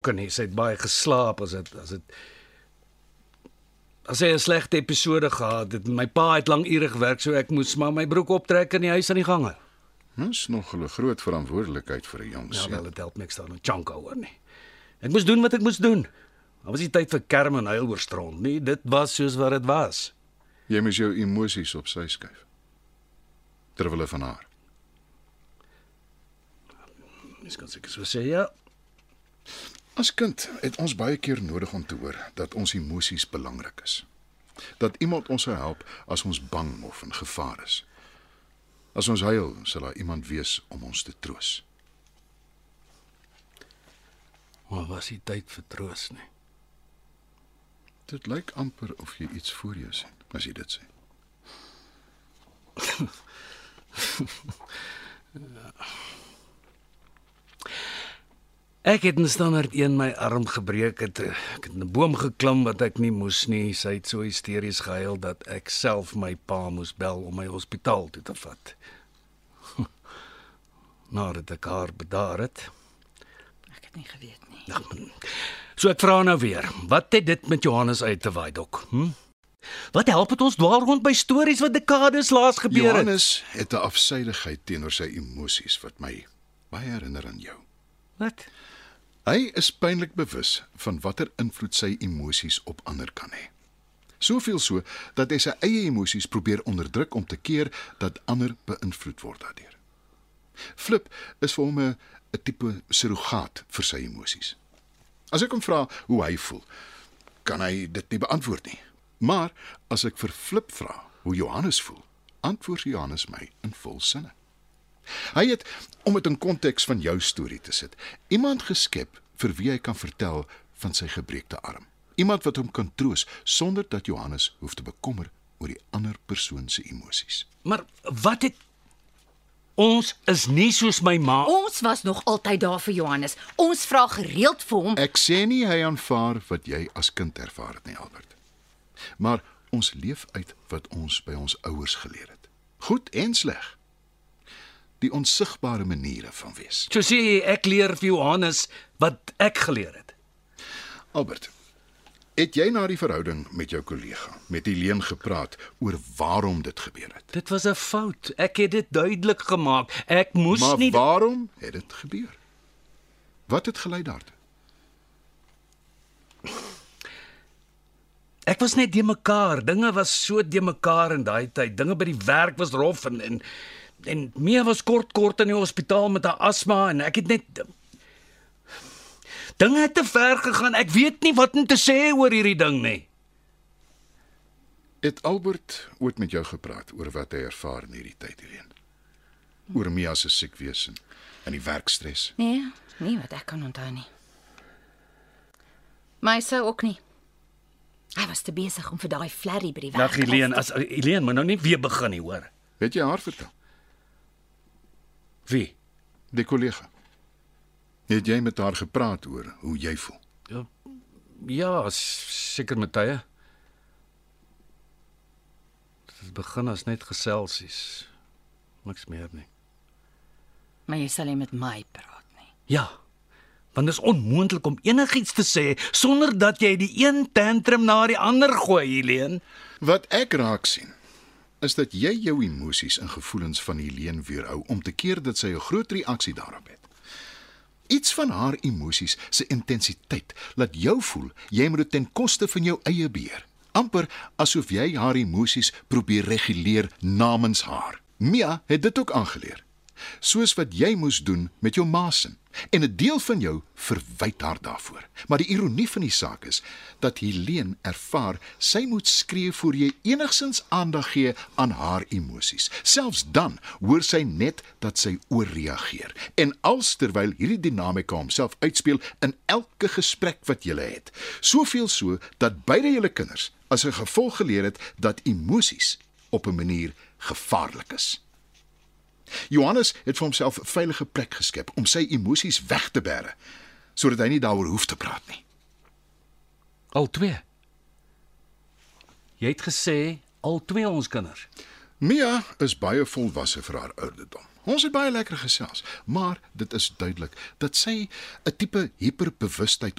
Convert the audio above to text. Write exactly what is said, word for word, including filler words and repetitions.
betrokke nie. Sy het baie geslaap as dit as dit as hy 'n slegte episode gehad het. My pa het lang ure gewerk, so ek moes maar my broek optrek in die huis aan die gange. Dis nog 'n groot verantwoordelikheid vir 'n jong Ja, seun. wel, dit help niks daar 'n chunk oor nie. Ek moes doen wat ek moes doen. Daar was nie tyd vir kerm en huil oor stront nie. Dit was soos wat dit was. Jy moes jou emosies op sy skuif. Terwille van haar. Mens kan seker so sê, ja. As kind het ons baie keer nodig om te hoor dat ons emosies belangrik is. Dat iemand ons sou help as ons bang of in gevaar is. As ons huil, sal daar iemand wees om ons te troos. Maar was nie tyd vir troos nie. Dit lyk amper of jy iets voor jou sien, as jy dit sê. Ek het in standaard een my arm gebreek, het, ek het in 'n boom geklim wat ek nie moes nie. Sy het so hysteries gehuil dat ek self my pa moes bel om my hospitaal toe te vat. Nadat ek haar bedaar het. Ek het nie geweet nie. Ja, so ek vra nou weer, wat het dit met Johannes uit te waai, dok? Hm? Wat help het ons dwaal rond by stories wat dekades laas gebeur het? Johannes het 'n afsydigheid teenoor sy emosies wat my baie herinner aan jou. Wat? Hy is pynlik bewus van watter invloed sy emosies op ander kan hê. Soveel so dat hy sy eie emosies probeer onderdruk om te keer dat ander beïnvloed word daardeur. Flip is vir hom 'n 'n tipe surrogaat vir sy emosies. As ek hom vra hoe hy voel, kan hy dit nie beantwoord nie. Maar as ek vir Flip vra hoe Johannes voel, antwoord Johannes my in vol sinne. Hy het, om dit in konteks van jou storie te sit, iemand geskep vir wie hy kan vertel van sy gebreekte arm. Iemand wat hom kan troos sonder dat Johannes hoef te bekommer oor die ander persoon se emosies. Maar wat het ons is nie soos my ma. Ons was nog altyd daar vir Johannes. Ons vra gereeld vir hom. Ek sê nie hy aanvaar wat jy as kind ervaar het nie, Albert. Maar ons leef uit wat ons by ons ouers geleer het. Goed en sleg. Die onsigbare maniere van wees. So sê jy, ek leer vir Johannes wat ek geleer het. Albert, het jy na die verhouding met jou kollega, met Helene gepraat oor waarom dit gebeur het? Dit was 'n fout. Ek het dit duidelik gemaak. Ek moes Maar nie waarom het dit gebeur? Wat het gelei daartoe? Ek was net de mekaar. Dinge was so de mekaar in daai tyd. Dinge by die werk was rof en en en Mia was kort kort in die hospitaal met haar asma en ek het net dinge het te ver gegaan. Ek weet nie wat om te sê oor hierdie ding nie. Het Albert ooit met jou gepraat oor wat hy ervaar in hierdie tyd, Helene? Oor Mia se siek wees en, en die werkstres? Nee, nie wat ek kan onthou nie. Maar hy sou ook nie. Hy was te besig om vir daai flerry by die werk. Nag Helene, as Helene moet nou nie weer begin nie, hoor. Het jy haar vertel? Wie? Die kollega. Het jy met haar gepraat oor hoe jy voel? Ja, ja seker met tye. Dit begin as net geselsies. Niks meer nie. Maar jy sal nie met my praat nie. Ja. Want dit is onmoontlik om enigiets te sê sonder dat jy die een tantrum na die ander gooi, Helene. Wat ek raak sien, is dat jy jou emosies en gevoelens van Helene weerhou om te keer dat sy 'n groot reaksie daarop het. Iets van haar emosies se intensiteit laat jou voel jy moet dit ten koste van jou eie beheer. Amper asof jy haar emosies probeer reguleer namens haar. Mia het dit ook aangeleer. Soos wat jy moes doen met jou maasin. En 'n deel van jou verwyd haar daarvoor. Maar die ironie van die saak is dat Helene ervaar sy moet skree voor jy enigsins aandag gee aan haar emosies. Selfs dan hoor sy net dat sy oorreageer. En als terwyl hierdie dinamika homself uitspeel in elke gesprek wat julle het. Soveel so dat beide julle kinders as 'n gevolg geleer het dat emosies op 'n manier gevaarlik is. Johannes het vir homself 'n veilige plek geskep om sy emosies weg te bære, sodat hy nie daaroor hoef te praat nie. Al twee. Jy het gesê al twee ons kinders. Mia is baie volwasse vir haar ouderdom. Ons het baie lekker gesels, maar dit is duidelik dat sy 'n tipe hiperbewustheid